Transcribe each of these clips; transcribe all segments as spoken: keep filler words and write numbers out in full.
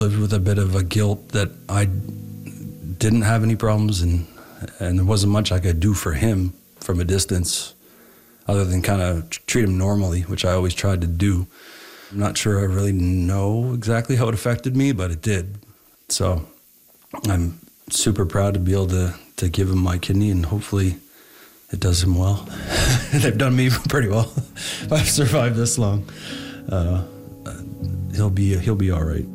Lived with a bit of a guilt that I didn't have any problems, and and there wasn't much I could do for him from a distance other than kind of treat him normally, which I always tried to do. I'm not sure I really know exactly how it affected me, but it did. So I'm super proud to be able to, to give him my kidney, and hopefully it does him well. They've done me pretty well. If I've survived this long, uh, he'll be he'll be all right.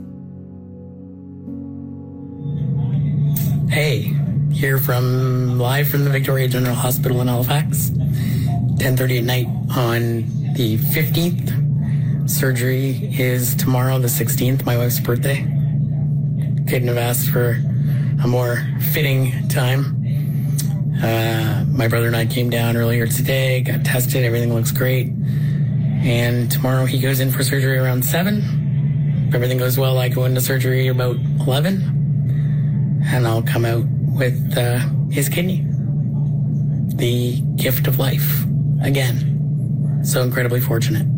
Hey, here from live from the Victoria General Hospital in Halifax. ten thirty at night on the fifteenth. Surgery is tomorrow, the sixteenth, my wife's birthday. Couldn't have asked for a more fitting time. Uh, my brother and I came down earlier today, got tested, everything looks great. And tomorrow he goes in for surgery around seven. If everything goes well, I go into surgery about eleven. And I'll come out with uh, his kidney. The gift of life. Again. So incredibly fortunate.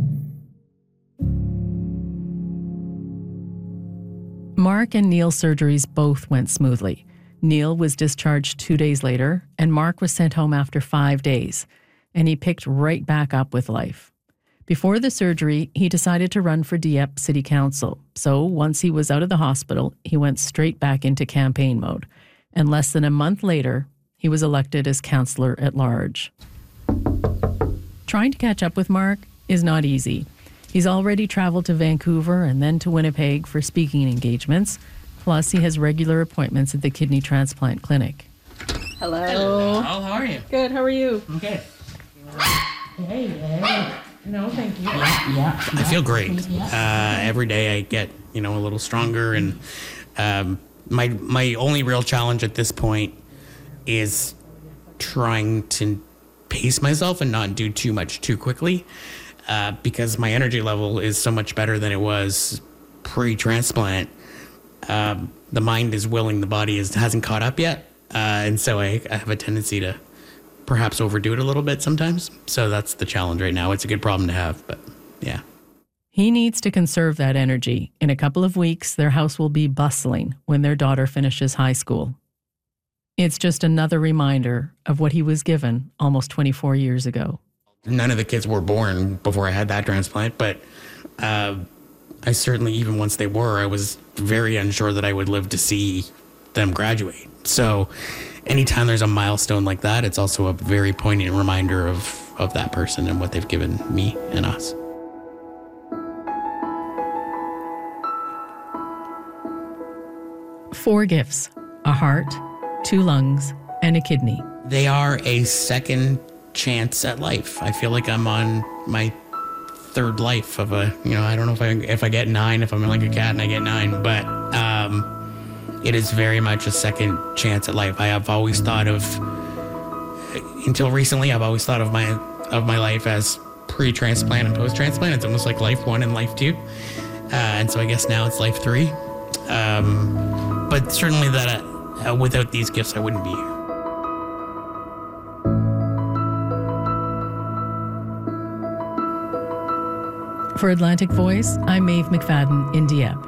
Mark and Neil's surgeries both went smoothly. Neil was discharged two days later, and Mark was sent home after five days, and he picked right back up with life. Before the surgery, he decided to run for Dieppe City Council. So once he was out of the hospital, he went straight back into campaign mode. And less than a month later, he was elected as councillor at large. Trying to catch up with Mark is not easy. He's already traveled to Vancouver and then to Winnipeg for speaking engagements. Plus, he has regular appointments at the kidney transplant clinic. Hello. Hello. How are you? Good. How are you? Okay. Hey, hey. No, thank you. Yeah, yeah. I feel great. Uh, every day I get, you know, a little stronger, and um, my my only real challenge at this point is trying to pace myself and not do too much too quickly, uh, because my energy level is so much better than it was pre-transplant. Um, the mind is willing, the body is hasn't caught up yet, uh, and so I, I have a tendency to perhaps overdo it a little bit sometimes. So that's the challenge right now. It's a good problem to have, but yeah. He needs to conserve that energy. In a couple of weeks, their house will be bustling when their daughter finishes high school. It's just another reminder of what he was given almost twenty-four years ago. None of the kids were born before I had that transplant, but uh, I certainly, even once they were, I was very unsure that I would live to see them graduate. So anytime there's a milestone like that, it's also a very poignant reminder of, of that person and what they've given me and us. Four gifts: a heart, two lungs, and a kidney. They are a second chance at life. I feel like I'm on my third life of a, you know, I don't know if I if I get nine, if I'm like a cat and I get nine, but um, it is very much a second chance at life. I have always thought of, until recently, I've always thought of my of my life as pre-transplant and post-transplant. It's almost like life one and life two. Uh, and so I guess now it's life three. Um, but certainly that uh, without these gifts, I wouldn't be here. For Atlantic Voice, I'm Maeve McFadden in Dieppe.